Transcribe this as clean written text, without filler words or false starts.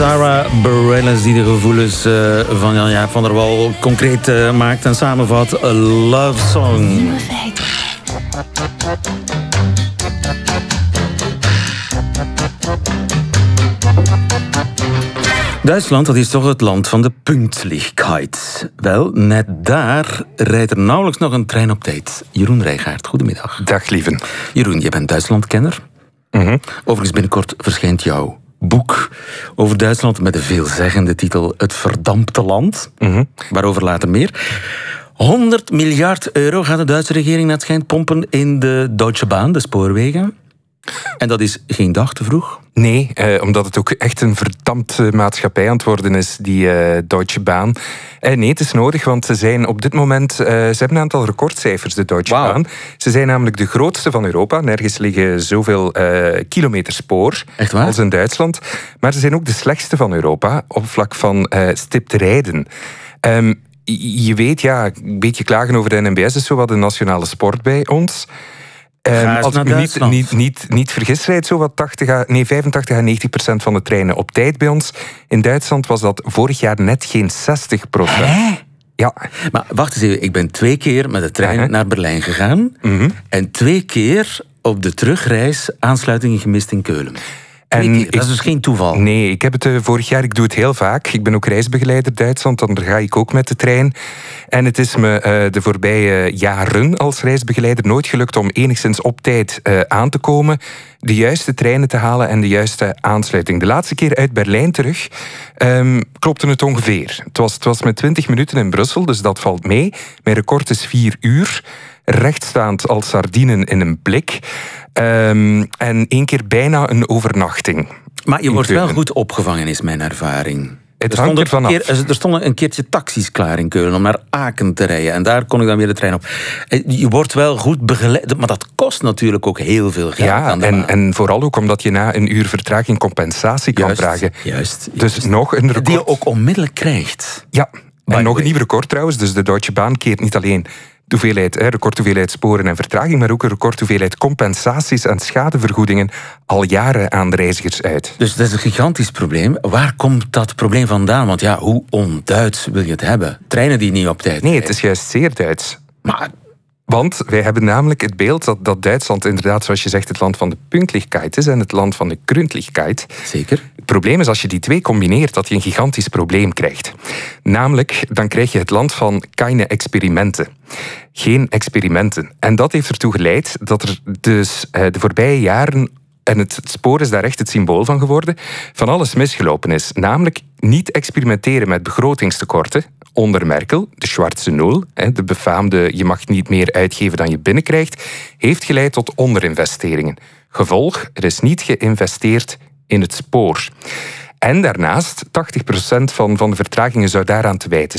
Sarah Bareilles die de gevoelens van Jan-Jaap van der Wal concreet maakt en samenvat. A Love Song. Nieuwe feiten. Duitsland, dat is toch het land van de puntelijkheid. Wel, net daar rijdt er nauwelijks nog een trein op tijd. Jeroen Rijgaard, goedemiddag. Dag, lieve. Jeroen, je bent Duitslandkenner. Overigens, binnenkort verschijnt jouw boek over Duitsland met de veelzeggende titel Het verdampte land. Waarover later meer. 100 miljard euro gaat de Duitse regering naar het schijnt pompen in de Deutsche Bahn, de spoorwegen. En dat is geen dag te vroeg? Nee, omdat het ook echt een verdampte maatschappij aan het worden is, die Deutsche Bahn. Nee, het is nodig, want ze zijn op dit moment... ze hebben een aantal recordcijfers, de Deutsche Bahn. Ze zijn namelijk de grootste van Europa. Nergens liggen zoveel kilometer spoor als in Duitsland. Maar ze zijn ook de slechtste van Europa op vlak van stipt rijden. Je weet, ja, een beetje klagen over de NMBS is zo wat de nationale sport bij ons. Als ik me niet vergis, rijdt zo wat 85 à 90% van de treinen op tijd bij ons. In Duitsland was dat vorig jaar net geen 60%. Ja. Maar wacht eens even, ik ben 2 keer met de trein naar Berlijn gegaan. En 2 keer op de terugreis aansluitingen gemist in Keulen. Dat is dus geen toeval. Nee, ik heb het vorig jaar, ik doe het heel vaak. Ik ben ook reisbegeleider Duitsland, dan ga ik ook met de trein. En het is me de voorbije jaren als reisbegeleider nooit gelukt om enigszins op tijd aan te komen, de juiste treinen te halen en de juiste aansluiting. De laatste keer uit Berlijn terug klopte het ongeveer. Het was met 20 minuten in Brussel, dus dat valt mee. Mijn record is 4 uur. Rechtstaand als sardinen in een blik. En 1 keer bijna een overnachting. Maar je wordt wel goed opgevangen, is mijn ervaring. Het hangt er vanaf. Er stonden een keertje taxis klaar in Keulen om naar Aken te rijden. En daar kon ik dan weer de trein op. Je wordt wel goed begeleid, maar dat kost natuurlijk ook heel veel geld. Ja, en vooral ook omdat je na een uur vertraging compensatie kan vragen. Juist. Dus nog een record. Die je ook onmiddellijk krijgt. Ja, en nog een nieuw record trouwens. Dus de Deutsche Bahn keert niet alleen record hoeveelheid sporen en vertraging, maar ook een record hoeveelheid compensaties en schadevergoedingen al jaren aan de reizigers uit. Dus dat is een gigantisch probleem. Waar komt dat probleem vandaan? Want ja, hoe onduits wil je het hebben? Treinen die niet op tijd. Nee, het is juist zeer Duits. Maar... Want wij hebben namelijk het beeld dat Duitsland inderdaad, zoals je zegt, het land van de Pünktlichkeit is en het land van de Gründlichkeit. Zeker. Het probleem is, als je die 2 combineert, dat je een gigantisch probleem krijgt. Namelijk, dan krijg je het land van keine experimenten. Geen experimenten. En dat heeft ertoe geleid dat er dus de voorbije jaren, en het spoor is daar echt het symbool van geworden, van alles misgelopen is. Namelijk niet experimenteren met begrotingstekorten. Onder Merkel, de Schwarze Nul, de befaamde je mag niet meer uitgeven dan je binnenkrijgt, heeft geleid tot onderinvesteringen. Gevolg, er is niet geïnvesteerd in het spoor. En daarnaast, 80% van de vertragingen zou daaraan te wijten